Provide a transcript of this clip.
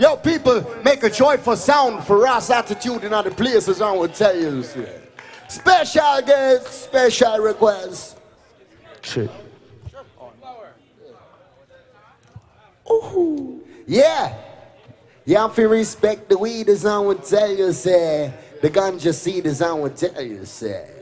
Yo, people, make a joyful sound for Ross Attitude in other places, I will tell you. Special guest, special request. Shit. Ooh. Yeah. You have to respect the weed, as I would tell you, say. The ganja seed, as I would tell you, say.